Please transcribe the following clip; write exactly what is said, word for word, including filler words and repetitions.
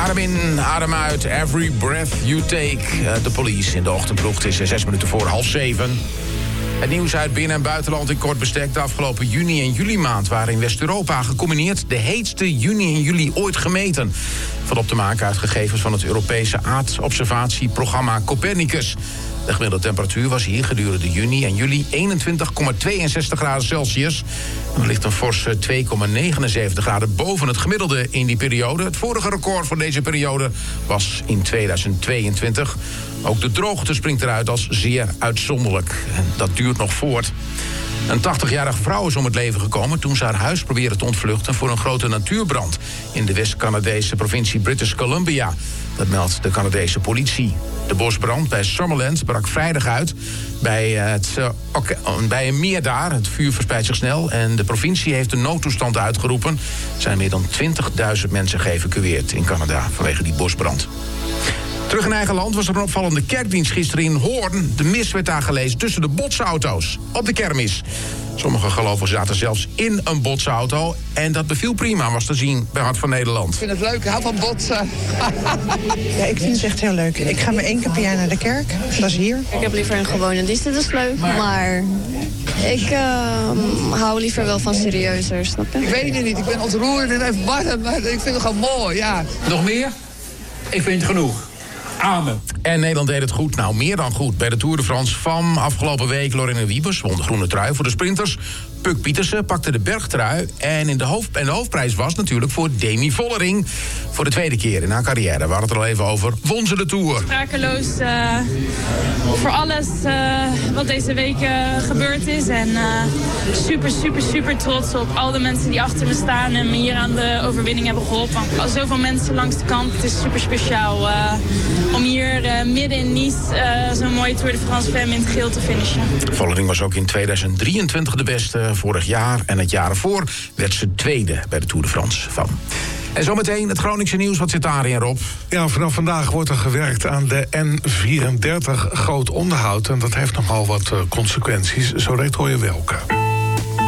Adem in, adem uit, every breath you take. Uh, de police in de ochtendploeg, het is zes minuten voor half zeven. Het nieuws uit binnen- en buitenland in kort bestek. De afgelopen juni- en juli-maand waren in West-Europa gecombineerd de heetste juni en juli ooit gemeten. Valt op te maken uit gegevens van het Europese aardobservatieprogramma Copernicus. De gemiddelde temperatuur was hier gedurende juni en juli eenentwintig komma tweeënzestig graden Celsius. Er ligt een forse twee komma negenenzeventig graden boven het gemiddelde in die periode. Het vorige record voor deze periode was in tweeduizend tweeëntwintig. Ook de droogte springt eruit als zeer uitzonderlijk. En dat duurt nog voort. Een tachtigjarige vrouw is om het leven gekomen toen ze haar huis probeerde te ontvluchten voor een grote natuurbrand in de West-Canadese provincie British Columbia. Dat meldt de Canadese politie. De bosbrand bij Summerland brak vrijdag uit bij, het, uh, okay, bij een meer daar. Het vuur verspreidt zich snel en de provincie heeft een noodtoestand uitgeroepen. Er zijn meer dan twintigduizend mensen geëvacueerd in Canada vanwege die bosbrand. Terug in eigen land was er een opvallende kerkdienst gisteren in Hoorn. De mis werd daar gelezen tussen de botsauto's op de kermis. Sommige gelovigen zaten zelfs in een botsauto. En dat beviel prima, was te zien bij Hart van Nederland. Ik vind het leuk, ik hou van botsen. Ja, ik vind het echt heel leuk. Ik ga maar één keer per jaar naar de kerk. Dat is hier. Ik heb liever een gewone dienst, dat is leuk. Maar ik uh, hou liever wel van serieuzer, snap je? Ik weet het niet, ik ben ontroerd en even warm. Maar ik vind het gewoon mooi, ja. Nog meer? Ik vind het genoeg. Amen. En Nederland deed het goed, nou meer dan goed. Bij de Tour de France van afgelopen week Lorena Wiebes won de groene trui voor de sprinters. Puk Pietersen pakte de bergtrui. En, in de hoofd, en de hoofdprijs was natuurlijk voor Demi Vollering. Voor de tweede keer in haar carrière, we hadden het er al even over, won ze de Tour. Sprakeloos uh, voor alles uh, wat deze week uh, gebeurd is. En uh, super, super, super trots op al de mensen die achter me staan en me hier aan de overwinning hebben geholpen. Al zoveel mensen langs de kant, het is super speciaal uh, om hier uh, midden in Nice uh, zo'n mooie Tour de France Femme in het geel te finishen. Vollering was ook in tweeduizend drieëntwintig de beste. Vorig jaar en het jaar ervoor werd ze tweede bij de Tour de France van. En zometeen het Groningse nieuws. Wat zit daarin, Rob? Ja, vanaf vandaag wordt er gewerkt aan de N vierendertig groot onderhoud. En dat heeft nogal wat uh, consequenties. Zo direct hoor je welke.